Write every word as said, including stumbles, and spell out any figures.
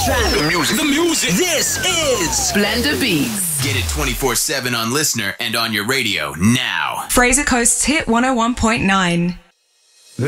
track. The music. The music. This is Splendor Beats. Get it twenty-four seven on Listener and on your radio now. Fraser Coast's Hit one oh one point nine.